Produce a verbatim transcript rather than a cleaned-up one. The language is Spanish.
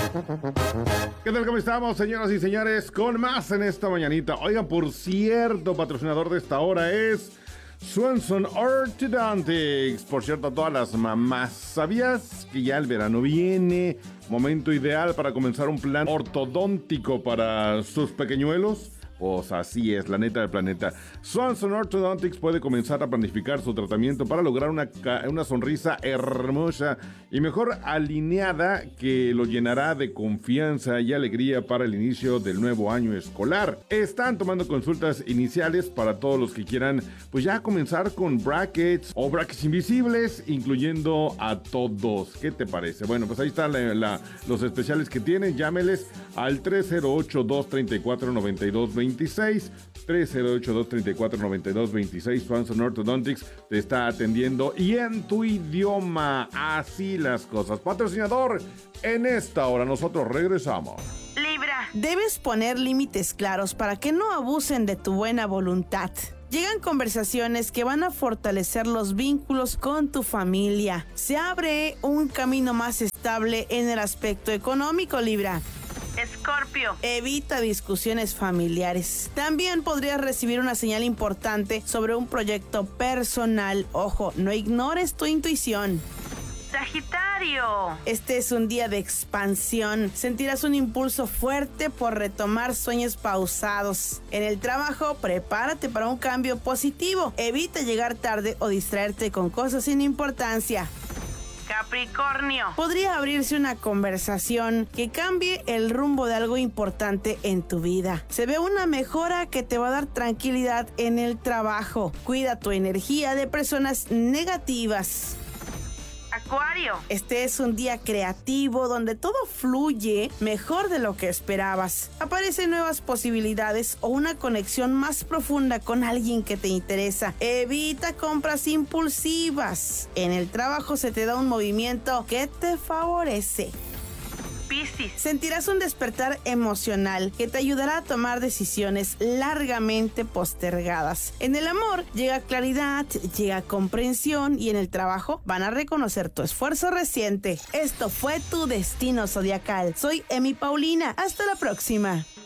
¿Qué tal? ¿Cómo estamos, señoras y señores? Con más en esta mañanita. Oigan, por cierto, patrocinador de esta hora es Swanson Orthodontics. Por cierto, a todas las mamás, ¿sabías que ya el verano viene? Momento ideal para comenzar un plan ortodóntico para sus pequeñuelos. Pues así es, la neta del planeta. Swanson Orthodontics puede comenzar a planificar su tratamiento para lograr una, una sonrisa hermosa y mejor alineada que lo llenará de confianza y alegría para el inicio del nuevo año escolar. Están tomando consultas iniciales para todos los que quieran, pues ya comenzar con brackets o brackets invisibles, incluyendo a todos. ¿Qué te parece? Bueno, pues ahí están la, la, los especiales que tienen. Llámeles al tres cero ocho, dos tres cuatro, nueve dos dos seis, tres cero ocho, dos tres cuatro, nueve dos dos seis. Swanson Orthodontics te está atendiendo y en tu idioma. Así las cosas. Patrocinador, en esta hora nosotros regresamos. Libra, debes poner límites claros para que no abusen de tu buena voluntad. Llegan conversaciones que van a fortalecer los vínculos con tu familia. Se abre un camino más estable en el aspecto económico, Libra. Escorpio, evita discusiones familiares. También podrías recibir una señal importante sobre un proyecto personal. Ojo, no ignores tu intuición. Sagitario, este es un día de expansión. Sentirás un impulso fuerte por retomar sueños pausados. En el trabajo, prepárate para un cambio positivo. Evita llegar tarde o distraerte con cosas sin importancia. Capricornio, podría abrirse una conversación que cambie el rumbo de algo importante en tu vida. Se ve una mejora que te va a dar tranquilidad en el trabajo. Cuida tu energía de personas negativas. Acuario, este es un día creativo donde todo fluye mejor de lo que esperabas. Aparecen nuevas posibilidades o una conexión más profunda con alguien que te interesa. Evita compras impulsivas. En el trabajo se te da un movimiento que te favorece. Piscis, sentirás un despertar emocional que te ayudará a tomar decisiones largamente postergadas. En el amor llega claridad, llega comprensión y en el trabajo van a reconocer tu esfuerzo reciente. Esto fue tu destino zodiacal. Soy Emi Paulina. Hasta la próxima.